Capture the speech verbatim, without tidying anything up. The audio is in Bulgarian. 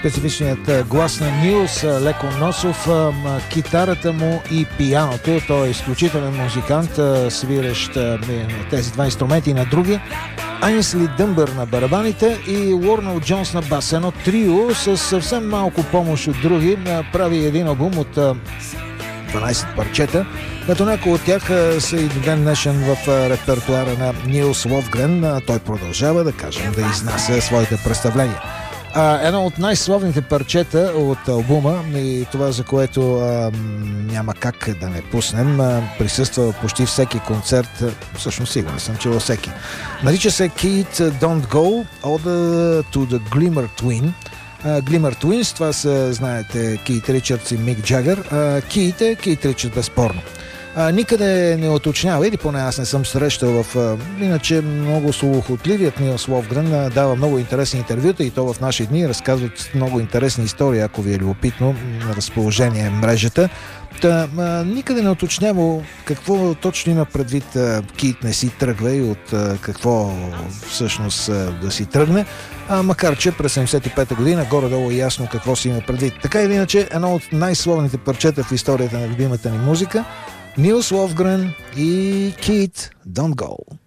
специфичният глас на Нилс, леко носов, китарата му и пианото. Той е изключителен музикант, свирещ тези два инструменти и на други. Айнсли Дънбър на барабаните и Уорнел Джонс на бас. Едно трио с съвсем малко помощ от други прави един албум от дванайсет парчета, като някои от тях са и до ден днешен в репертуара на Нилс Ловгрен. Той продължава, да кажем, да изнася своите представления. Едно от най-славните парчета от албума и това, за което а, няма как да не пуснем, а, присъства почти всеки концерт, всъщност сигурен съм, че във всеки. Нарича се Keith Don't Go, Ode to the Glimmer Twin. Glimmer Twins, това са, знаете, Кейт Ричардс и Мик Джагър. Кейт е Кейт Ричардс, безспорно. А, никъде не уточнява, или поне аз не съм срещал в... А, иначе много слухотливият Нилс Ловгрен дава много интересни интервюта и то в наши дни разказват много интересни истории, ако ви е любопитно, на разположение мрежата. Та, а, никъде не уточнява какво точно има предвид а, Кейт не си тръгва и от а, какво всъщност а, да си тръгне, а, макар че през седемдесет и пета година горе-долу е ясно какво си има предвид. Така или иначе, едно от най-славните парчета в историята на любимата ни музика, Нилс Ловгрен и Keith Don't Go.